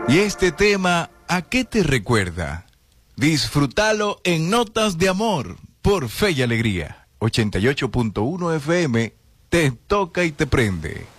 Y este tema, ¿a qué te recuerda? Disfrútalo en Notas de Amor, por Fe y Alegría. 88.1 FM, te toca y te prende.